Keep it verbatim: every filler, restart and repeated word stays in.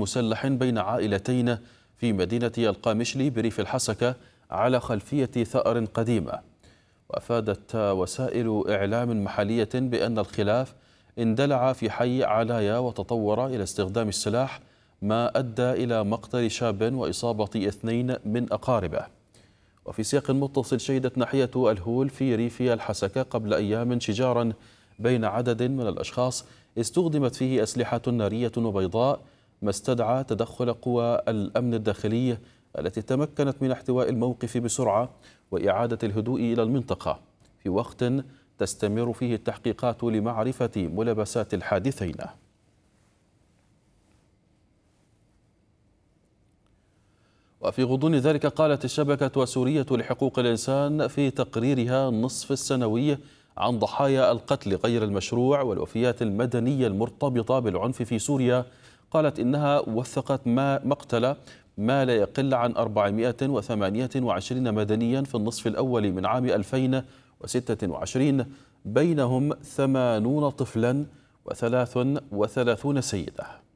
مسلح بين عائلتين في مدينة القامشلي بريف الحسكة على خلفية ثأر قديمة. وأفادت وسائل إعلام محلية بأن الخلاف اندلع في حي علايا وتطور إلى استخدام السلاح، ما أدى إلى مقتل شاب وإصابة اثنين من أقاربه. وفي سياق متصل، شهدت ناحية الهول في ريف الحسكة قبل أيام شجارا بين عدد من الأشخاص استخدمت فيه أسلحة نارية وبيضاء، ما استدعى تدخل قوى الأمن الداخلي التي تمكنت من احتواء الموقف بسرعة وإعادة الهدوء إلى المنطقة في وقت تستمر فيه التحقيقات لمعرفة ملابسات الحادثين. وفي غضون ذلك، قالت الشبكة السورية لحقوق الإنسان في تقريرها النصف السنوي عن ضحايا القتل غير المشروع والوفيات المدنية المرتبطة بالعنف في سوريا، قالت إنها وثقت ما مقتل ما لا يقل عن أربعمائة وثمانية وعشرين مدنيا في النصف الأول من عام ألفين وستة وعشرين، بينهم ثمانون طفلا وثلاث وثلاثون سيدة.